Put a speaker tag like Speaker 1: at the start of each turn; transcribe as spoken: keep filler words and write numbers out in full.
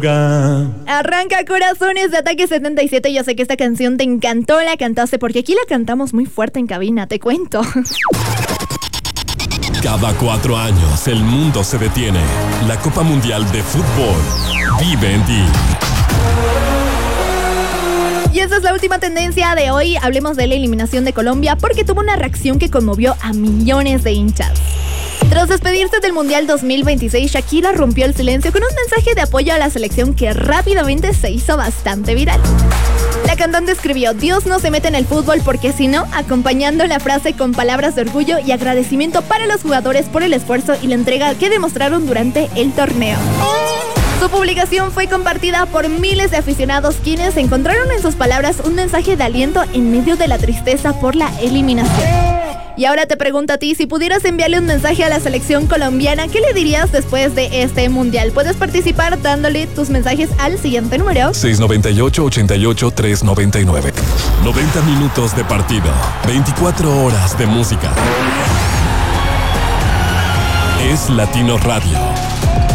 Speaker 1: Arranca Corazones de Ataque setenta y siete. Yo sé que esta canción te encantó, la cantaste porque aquí la cantamos muy fuerte en cabina, te cuento.
Speaker 2: Cada cuatro años el mundo se detiene. La Copa Mundial de Fútbol vive en ti.
Speaker 1: Y esa es la última tendencia de hoy. Hablemos de la eliminación de Colombia porque tuvo una reacción que conmovió a millones de hinchas. Tras despedirse del Mundial dos mil veintiséis, Shakira rompió el silencio con un mensaje de apoyo a la selección que rápidamente se hizo bastante viral. La cantante escribió: Dios no se mete en el fútbol porque si no, acompañando la frase con palabras de orgullo y agradecimiento para los jugadores por el esfuerzo y la entrega que demostraron durante el torneo. Su publicación fue compartida por miles de aficionados quienes encontraron en sus palabras un mensaje de aliento en medio de la tristeza por la eliminación. Y ahora te pregunto a ti, si pudieras enviarle un mensaje a la selección colombiana, ¿qué le dirías después de este mundial? Puedes participar dándole tus mensajes al siguiente número:
Speaker 2: seis noventa y ocho, ochenta y ocho, trescientos noventa y nueve. noventa minutos de partido, veinticuatro horas de música. Es Latino Radio.